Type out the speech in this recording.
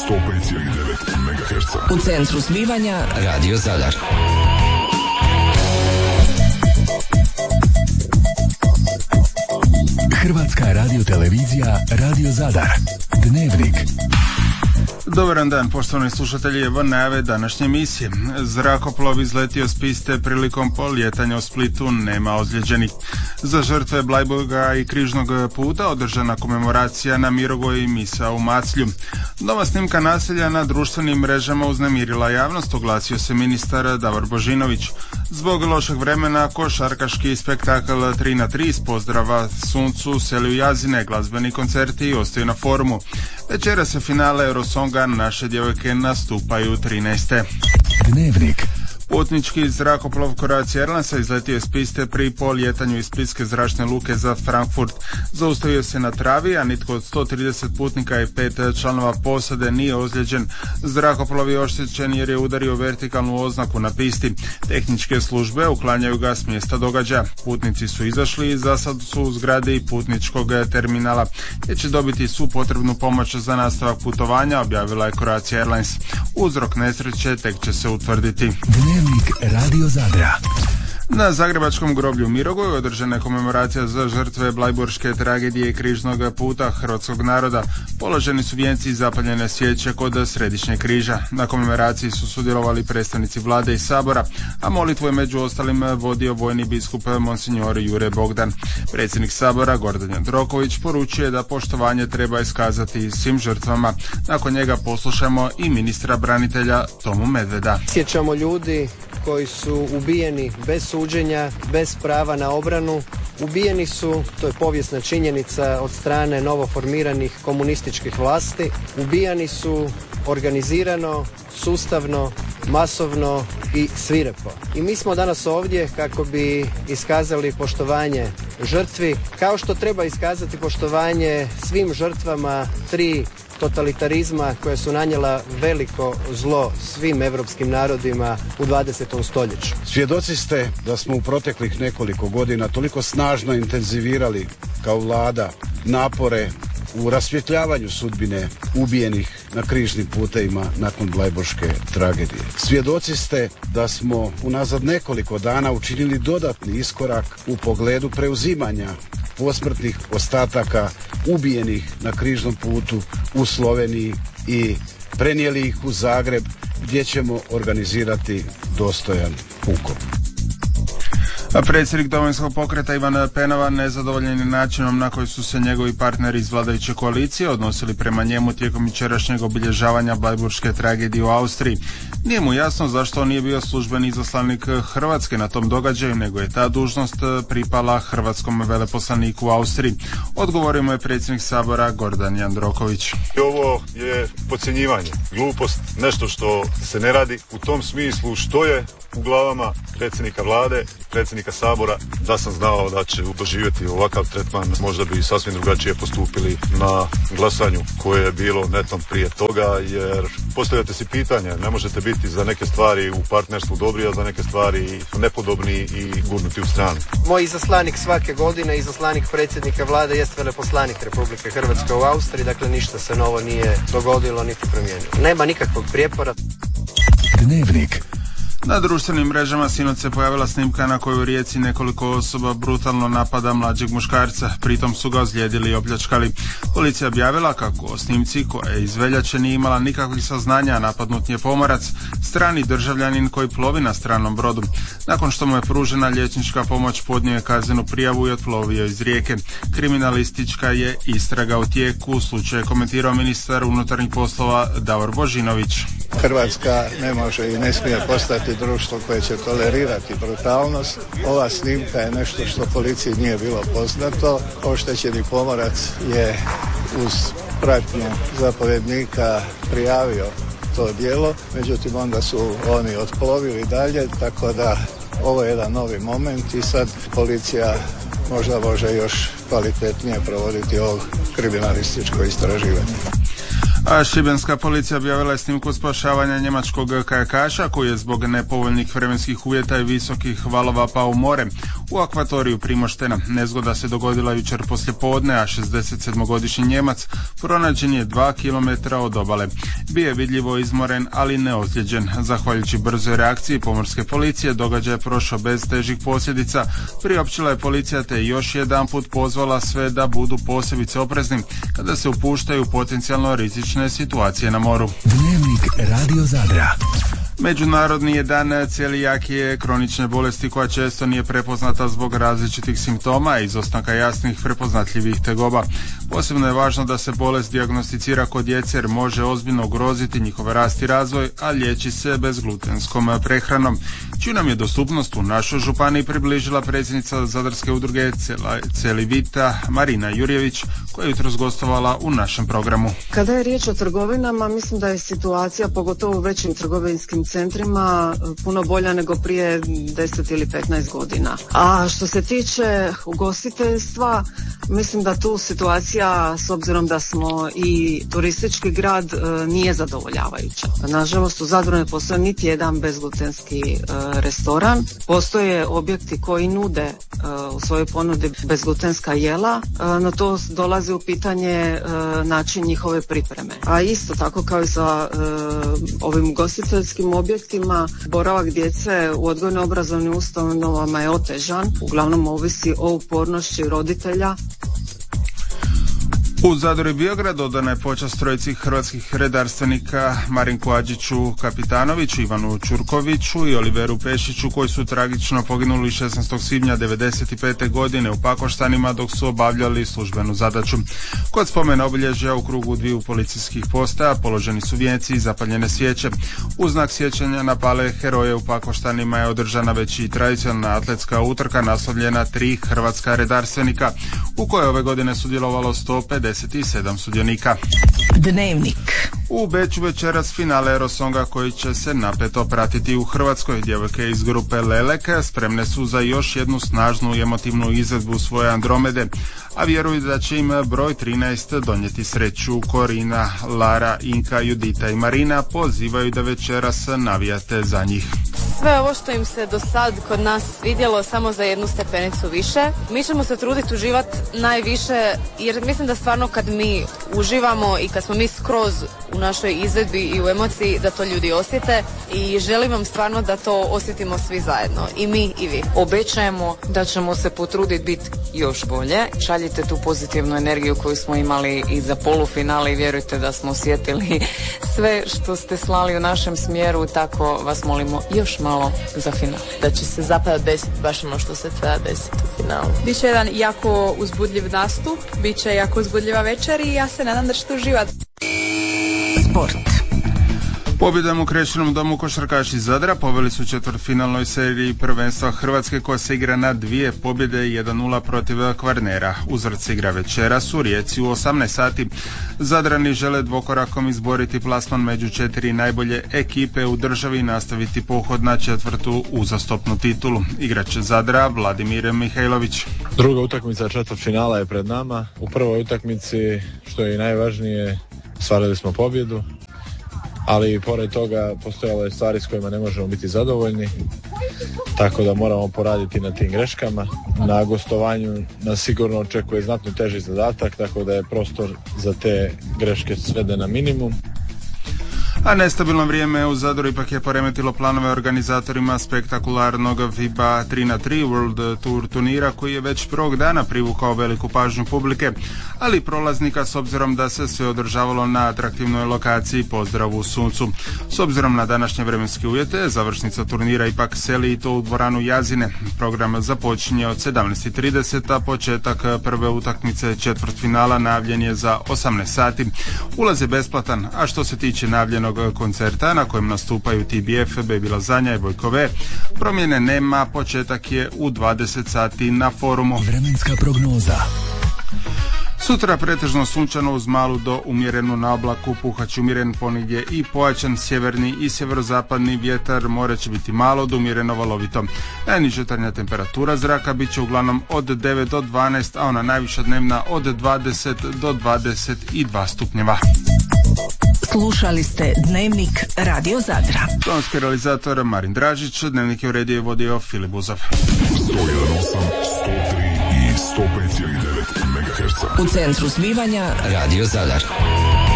105,9 MHz. U centru zbivanja Radio Zadar. Hrvatska radiotelevizija Radio Zadar. Dnevnik. Dobar dan, poštovani slušatelji, evo najave današnje emisije. Zrakoplov izletio s piste prilikom polijetanja u Splitu, nema ozlijeđenih. Za žrtve Bleiburga i Križnog puta održana komemoracija na Mirogoju i misa u Maclju. Nova snimka nasilja na društvenim mrežama uznemirila javnost, oglasio se ministar Davor Božinović. Zbog lošeg vremena košarkaški spektakl 3x3 s pozdrava suncu seli u Jazine, glazbeni koncerti ostaju na forumu. Večera se finale Eurosonga Naše djevojke nastupaju 13. Dnevnik. Putnički zrakoplov Croatia Airlinesa izletio je s piste pri polijetanju iz splitske zračne luke za Frankfurt. Zaustavio se na travi, a nitko od 130 putnika i 5 članova posade nije ozlijeđen. Zrakoplov je oštećen jer je udario vertikalnu oznaku na pisti. Tehničke službe uklanjaju ga s mjesta događaja. Putnici su izašli i za sad su u zgradi putničkog terminala, gdje će dobiti svu potrebnu pomoć za nastavak putovanja, objavila je Croatia Airlines. Uzrok nesreće tek će se utvrditi. Dnevnik Radio Zadra. Na zagrebačkom groblju Mirogoju održana je komemoracija za žrtve Bleiburške tragedije i Križnog puta hrvatskog naroda. Položeni su vijenci i zapaljene svijeće kod Središnjeg križa. Na komemoraciji su sudjelovali predstavnici vlade i sabora, a molitvu je među ostalim vodio vojni biskup Monsignor Jure Bogdan. Predsjednik sabora Gordan Jandroković poručuje da poštovanje treba iskazati svim žrtvama. Nakon njega poslušamo i ministra branitelja Tomu Medveda. Sjećamo ljudi koji su ubijeni bez suđenja, bez prava na obranu. Ubijeni su, to je povijesna činjenica, od strane novoformiranih komunističkih vlasti. Ubijani su organizirano, sustavno, masovno i svirepo. I mi smo danas ovdje kako bi iskazali poštovanje žrtvi, kao što treba iskazati poštovanje svim žrtvama 3 totalitarizma koja su nanijela veliko zlo svim evropskim narodima u 20. stoljeću. Svjedoci ste da smo u proteklih nekoliko godina toliko snažno intenzivirali kao vlada napore u rasvjetljavanju sudbine ubijenih na križnim putevima nakon Bleiburške tragedije. Svjedoci ste da smo unazad nekoliko dana učinili dodatni iskorak u pogledu preuzimanja posmrtnih ostataka ubijenih na križnom putu u Sloveniji i prenijeli ih u Zagreb, gdje ćemo organizirati dostojan ukop. A predsjednik Domovinskog pokreta Ivan Penava nezadovoljen je načinom na koji su se njegovi partneri iz vladajuće koalicije odnosili prema njemu tijekom jučerašnjeg obilježavanja Bleiburške tragedije u Austriji. Nije mu jasno zašto on nije bio službeni izaslanik Hrvatske na tom događaju, nego je ta dužnost pripala hrvatskom veleposlaniku u Austriji. Odgovorio mu je predsjednik sabora Gordan Jandroković. Ovo je podcjenjivanje, glupost, nešto što se ne radi u tom smislu što je u glavama predsjednika vlade, predsjednika sabora. Da sam znao da će doživjeti ovakav tretman, možda bi sasvim drugačije postupili na glasanju koje je bilo netom prije toga, jer postavljate si pitanje, ne možete biti za neke stvari u partnerstvu dobri, a za neke stvari nepodobni i gurnuti u stranu. Moj izaslanik svake godine, izaslanik predsjednika vlade, jest veleposlanik Republike Hrvatske u Austriji, dakle ništa se novo nije dogodilo niti promijenilo. Nema nikakvog prijepora. Dnevnik. Na društvenim mrežama sinoć se pojavila snimka na kojoj u Rijeci nekoliko osoba brutalno napada mlađeg muškarca, pritom su ga ozlijedili i opljačkali. Policija objavila kako o snimci koja je iz veljače nije imala nikakvih saznanja, a napadnut je pomorac, strani državljanin koji plovi na stranom brodu. Nakon što mu je pružena liječnička pomoć, podnio je kaznenu prijavu i otplovio iz Rijeke. Kriminalistička je istraga u tijeku, slučaj je komentirao ministar unutarnjih poslova Davor Božinović. Hrvatska ne može i ne smije postati društvo koje će tolerirati brutalnost. Ova snimka je nešto što policiji nije bilo poznato. Oštećeni pomorac je uz pratnju zapovjednika prijavio to djelo, međutim onda su oni otplovili dalje, tako da ovo je jedan novi moment i sad policija možda može još kvalitetnije provoditi ovo kriminalističko istraživanje. A šibenska policija objavila je snimku spašavanja njemačkog kajakaša koji je zbog nepovoljnih vremenskih uvjeta i visokih valova pao u more u akvatoriju Primoštena. Nezgoda se dogodila jučer poslijepodne, a 67-godišnji Njemac pronađen je 2 km od obale. Bio je vidljivo izmoren, ali neozlijeđen. Zahvaljujući brzoj reakciji pomorske policije, događaj je prošao bez težih posljedica. Priopćila je policija te još jedanput pozvala sve da budu posebice oprezni kada se upuštaju potencijalno rizične situacije na moru. Dnevnik Radio Zadra. Međunarodni je dan celijakije, kronične bolesti koja često nije prepoznata zbog različitih simptoma i izostanka jasnih prepoznatljivih tegoba. Posebno je važno da se bolest dijagnosticira kod djece jer može ozbiljno ugroziti njihov rast i razvoj, a liječi se bezglutenskom prehranom, čiju nam je dostupnost u našoj županiji približila predsjednica Zadarske udruge Celivita Marina Jurjević, koja je jutros gostovala u našem programu. Kada je riječ o trgovinama, mislim da je situacija, pogotovo u većim trgovinskim centrima, puno bolja nego prije 10 ili 15 godina. A što se tiče ugostiteljstva, mislim da tu situacija, s obzirom da smo i turistički grad, nije zadovoljavajuća. Nažalost, u Zadru ne postoji niti jedan bezglutenski restoran. Postoje objekti koji nude u svojoj ponudi bezglutenska jela, no to dolazi u pitanje način njihove pripreme. A isto tako kao i sa ovim ugostiteljskim objektima, boravak djece u odgojno-obrazovnim ustanovama je otežan, uglavnom ovisi o upornošću roditelja. U Zadru i Biograd dodana je počast trojici hrvatskih redarstvenika Marinku Adžiću Kapitanoviću, Ivanu Čurkoviću i Oliveru Pešiću, koji su tragično poginuli 16. svibnja 1995. godine u Pakoštanima dok su obavljali službenu zadaću. Kod spomena obilježja u krugu dviju policijskih postaja položeni su vijenci i zapaljene svijeće. U znak sjećanja na pale heroje u Pakoštanima je održana već i tradicionalna atletska utrka naslovljena 3 hrvatska redarstvenika, u kojoj ove godine sudjelovalo 157 sudionika. Dnevnik. U Beču večeras finale Eurosonga koji će se napeto pratiti u Hrvatskoj. Djevojke iz grupe Lelek spremne su za još jednu snažnu i emotivnu izvedbu svoje Andromede, a vjeruju da će im broj 13 donijeti sreću. Korina, Lara, Inka, Judita i Marina pozivaju da večeras navijate za njih. Sve ovo što im se do sad kod nas vidjelo samo za jednu stepenicu više. Mi ćemo se truditi uživati najviše, jer mislim da stvarno kad mi uživamo i kad smo mi skroz u našoj izvedbi i u emociji, da to ljudi osjete, i želim vam stvarno da to osjetimo svi zajedno, i mi i vi. Obećajemo da ćemo se potruditi biti još bolje. Šaljite tu pozitivnu energiju koju smo imali i za polufinale i vjerujte da smo osjetili sve što ste slali u našem smjeru, tako vas molimo još malo za finale. Da će se zapravo desiti baš ono što se treba desiti u finalu. Biće jedan jako uzbudljiv nastup, bit će jako uzbudljiva večer i ja se nadam da ćete uživati. Sport. Pobjedom u Krešenom domu košarkaši iz Zadra poveli su četvrtfinalnoj seriji prvenstva Hrvatske koja se igra na 2 pobjede 1-0 protiv Kvarnera. Uzvrat se igra večeras u Rijeci u 18 sati. Zadrani žele dvokorakom izboriti plasman među 4 najbolje ekipe u državi i nastaviti pohod na 4. uzastopnu titulu. Igrač Zadra Vladimir Mihajlović. Druga utakmica četvrtfinala je pred nama. U prvoj utakmici, što je i najvažnije, ostvarili smo pobjedu, ali pored toga postojalo je stvari s kojima ne možemo biti zadovoljni, tako da moramo poraditi na tim greškama. Na gostovanju nas sigurno očekuje znatno teži zadatak, tako da je prostor za te greške sveden na minimum. A nestabilno vrijeme u Zadru ipak je poremetilo planove organizatorima spektakularnog FIBA 3x3 World Tour turnira koji je već prvog dana privukao veliku pažnju publike, ali prolaznika s obzirom da se sve održavalo na atraktivnoj lokaciji Pozdrav u suncu. S obzirom na današnje vremenske uvjete, završnica turnira ipak seli i to u dvoranu Jazine. Program započinje od 17:30, a početak prve utakmice četvrtfinala najavljen je za 18 sati. Ulaz je besplatan, a što se tiče najavljenog koncerta na kojem nastupaju TBF, Baby Lazanja i Vojkove, promjene nema, početak je u 20 sati na forumu. Vremenska prognoza. Sutra pretežno sunčano uz malu do umjerenu na oblaku, puhać umjeren ponegdje i pojačan sjeverni i sjeverozapadni vjetar, more će biti malo do umjereno valovito. Najniža jutarnja temperatura zraka bit će uglavnom od 9 do 12, a ona najviša dnevna od 20 do 22 stupnjeva. Slušali ste Dnevnik Radio Zadra. Tonski realizator Marin Dražić, Dnevnik je uredio i vodio Filip Buzov. 101.8, 103 i 105,9 MHz. U centru zbivanja Radio Zadar.